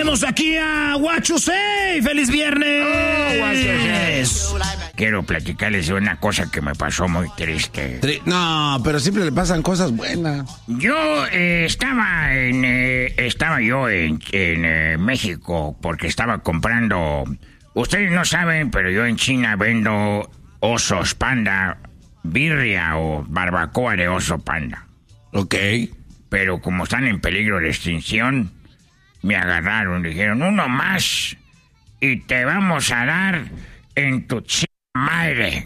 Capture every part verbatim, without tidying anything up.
tenemos aquí a Guachusei. ¡Feliz viernes! Oh, Guachusei. Quiero platicarles de una cosa que me pasó muy triste. No, pero siempre le pasan cosas buenas. Yo eh, estaba en eh, estaba yo en, en eh, México porque estaba comprando. Ustedes no saben, pero yo en China vendo osos panda, birria o barbacoa de oso panda. Ok. Pero como están en peligro de extinción, me agarraron, dijeron, uno más y te vamos a dar en tu ch... madre.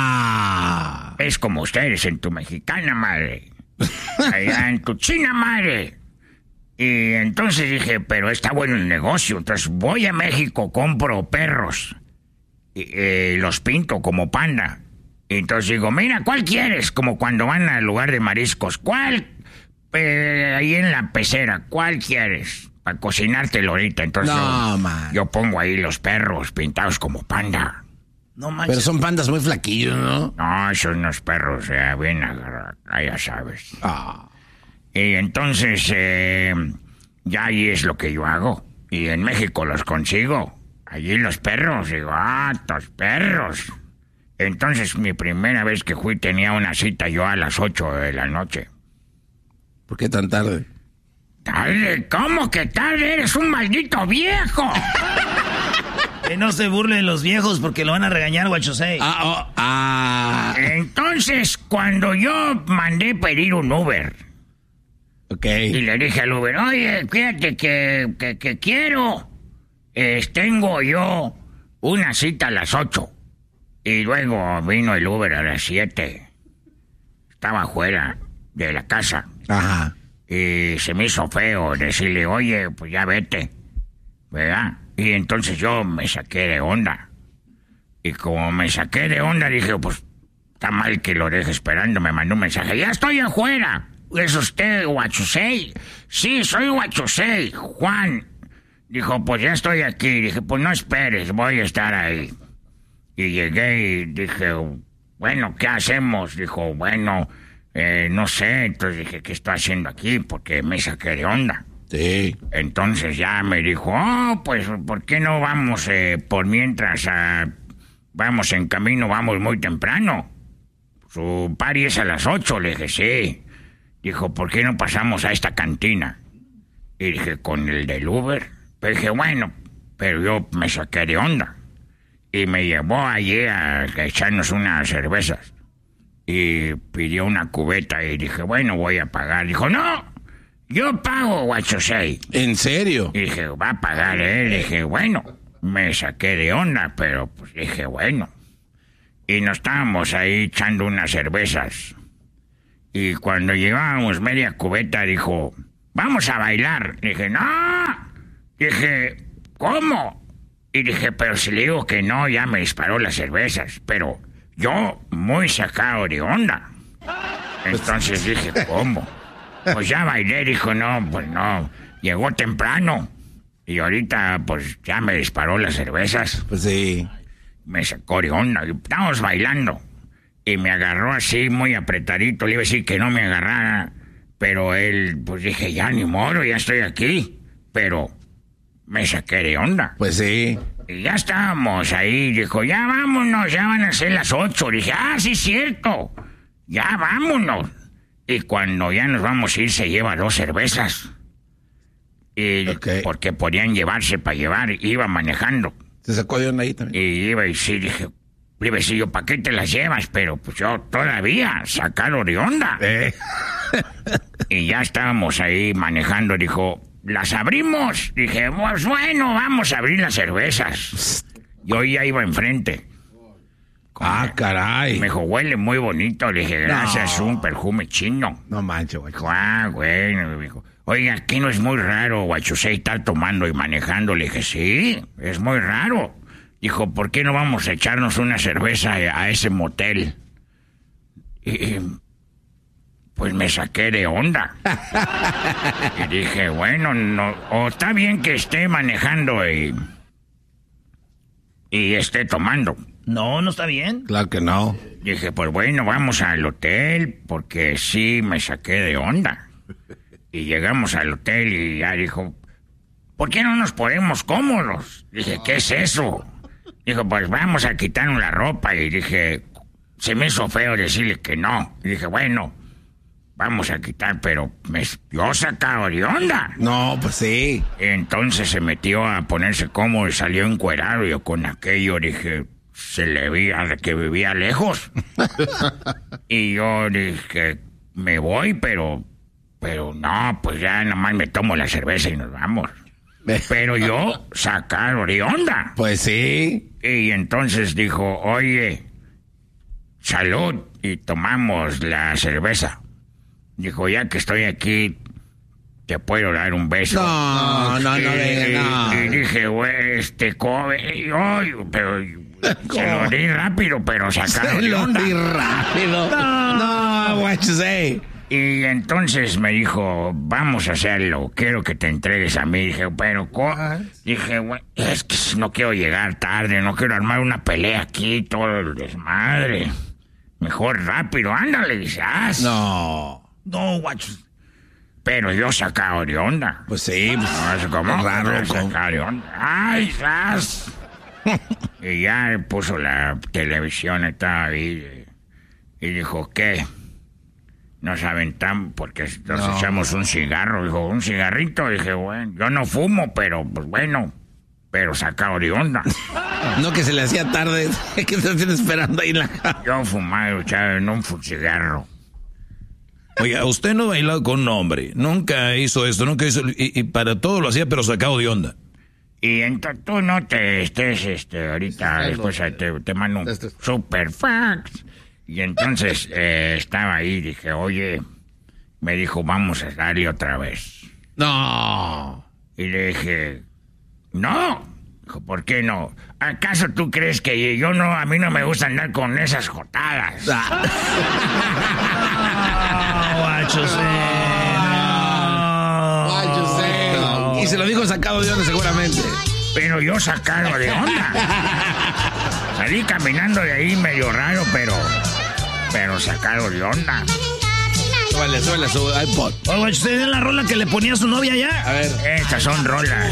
Ah. Es como ustedes en tu mexicana madre. Allá en tu china madre. Y entonces dije, pero está bueno el negocio. Entonces voy a México, compro perros. Y eh, los pinto como panda. Y entonces digo, mira, ¿cuál quieres? Como cuando van al lugar de mariscos. ¿Cuál? Eh, ahí en la pecera. ¿Cuál quieres? Para cocinártelo ahorita. Entonces no, yo, man. yo pongo ahí los perros pintados como panda. No manches. Pero son pandas muy flaquillos, ¿no? No, son unos perros, ya bien agarrados, ya sabes. Ah. Y entonces, eh, ya ahí es lo que yo hago. Y en México los consigo. Allí los perros, digo, ah, estos perros. Entonces, mi primera vez que fui tenía una cita yo a las ocho de la noche. ¿Por qué tan tarde? ¿Tarde? ¿Cómo que tarde? ¡Eres un maldito viejo! Que no se burle de los viejos porque lo van a regañar, Guachusei. Ah, oh, ah. Entonces, cuando yo mandé pedir un Uber... Ok. Y le dije al Uber, oye, fíjate que, que, que quiero... Eh, tengo yo una cita a las ocho. Y luego vino el Uber a las siete. Estaba afuera de la casa. Ajá. Y se me hizo feo decirle, oye, pues ya vete. ¿Verdad? Y entonces yo me saqué de onda. Y como me saqué de onda, dije, pues, está mal que lo deje esperando. Me mandó un mensaje, ya estoy afuera. ¿Es usted Guachusei? Sí, soy Guachusei, Juan. Dijo, pues ya estoy aquí. Dije, pues no esperes, voy a estar ahí. Y llegué y dije, bueno, ¿qué hacemos? Dijo, bueno, eh, no sé. Entonces dije, ¿qué estoy haciendo aquí? Porque me saqué de onda. Sí. Entonces ya me dijo, oh, pues, ¿por qué no vamos eh, por mientras a... vamos en camino, vamos muy temprano? Su party es a las ocho, le dije, sí. Dijo, ¿por qué no pasamos a esta cantina? Y dije, ¿con el del Uber? Pero dije, bueno, pero yo me saqué de onda. Y me llevó allí a echarnos unas cervezas. Y pidió una cubeta y dije, bueno, voy a pagar. Dijo, no, yo pago, Guachusei. ¿En serio? Y dije, va a pagar él. Dije, bueno, me saqué de onda, pero pues dije, bueno. Y nos estábamos ahí echando unas cervezas. Y cuando llevábamos media cubeta, dijo, vamos a bailar. Dije, no. Dije, ¿cómo? Y dije, pero si le digo que no, ya me disparó las cervezas. Pero yo, muy sacado de onda. Entonces dije, ¿cómo? Pues ya bailé. Dijo, no, pues no. Llegó temprano. Y ahorita, pues, ya me disparó las cervezas. Pues sí. Me sacó de onda. Y estábamos bailando. Y me agarró así, muy apretadito. Le iba a decir que no me agarrara. Pero él, pues dije, ya ni modo, ya estoy aquí. Pero me saqué de onda. Pues sí. Y ya estábamos ahí. Dijo, ya vámonos, ya van a ser las ocho. Dije, ah, sí, cierto. Ya vámonos. Y cuando ya nos vamos a ir, se lleva dos cervezas. Y okay. Porque podían llevarse para llevar. Iba manejando. Se sacó de onda ahí también. Y iba y sí, dije, le iba a decir yo, ¿para qué te las llevas? Pero pues yo todavía, sacado de onda. Eh. Y ya estábamos ahí manejando. Dijo, ¿las abrimos? Dije, pues bueno, vamos a abrir las cervezas. Yo ya iba enfrente. Ah, caray. Me dijo, huele muy bonito. Le dije, gracias, no. Un perfume chino. No manches, güey. Ah, bueno, me dijo, oiga, ¿qué no es muy raro, Guachusei, estar tomando y manejando? Le dije, sí, es muy raro. Dijo, ¿por qué no vamos a echarnos una cerveza a ese motel? Y pues me saqué de onda. Y dije, bueno, no, o está bien que esté manejando y, y esté tomando. No, no está bien. Claro que no. Dije, pues bueno, vamos al hotel, porque sí me saqué de onda. Y llegamos al hotel y ya dijo, ¿por qué no nos ponemos cómodos? Dije, ¿qué es eso? Dijo, pues vamos a quitarnos la ropa. Y dije, se me hizo feo decirle que no. Y dije, bueno, vamos a quitar, pero me, yo sacaba de onda. No, pues sí. Entonces se metió a ponerse cómodo y salió encuerado. Yo con aquello dije, se le veía de que vivía lejos. Y yo dije, me voy, pero, pero no, pues ya nomás me tomo la cerveza y nos vamos. Pero yo sacado de onda. Pues sí. Y entonces dijo, oye, salud, y tomamos la cerveza. Dijo, ya que estoy aquí, te puedo dar un beso. No, no, no, y, venga, no. Y dije, güey, este cobe, ay, pero se lo di rápido, pero sacado Se de lo onda. di rápido. No, no, what you say. Y entonces me dijo, vamos a hacerlo, quiero que te entregues a mí. Dije, pero, co-? Dije, güey, es que no quiero llegar tarde, no quiero armar una pelea aquí, todo el desmadre. Mejor rápido, ándale, dice, haz. No. No, guachos. Pero yo sacado de onda. Pues sí. Pues, No sé cómo. raro. Yo sacado de onda. ¡Ay, haz! Y ya puso la televisión, estaba ahí, y dijo, ¿qué? Nos aventamos porque nos No. echamos un cigarro. Dijo, ¿un cigarrito? Dije, bueno, yo no fumo, pero pues bueno, pero sacado de onda. No, que se le hacía tarde. Que te estén esperando ahí en la casa. Yo fumaba, echaba en un fu- cigarro. Oiga, usted no ha bailado con un hombre. Nunca hizo esto, nunca hizo... Y, y para todo lo hacía, pero sacado de onda. Y entonces tú no te estés, este, ahorita, después te, te mando un super fax. Y entonces eh, estaba ahí, dije, oye, me dijo, vamos a darle otra vez. No. Y le dije, no. Dijo, ¿por qué no? ¿Acaso tú crees que yo no, a mí no me gusta andar con esas jotadas? No, guachos. eh, no. Y se lo dijo sacado de onda seguramente. Pero yo sacado de onda. Salí caminando de ahí medio raro, pero, pero sacado de onda. Súbale, súbale su iPod. Oye, guachos, ¿usted es la rola que le ponía a su novia ya? A ver. Estas son rolas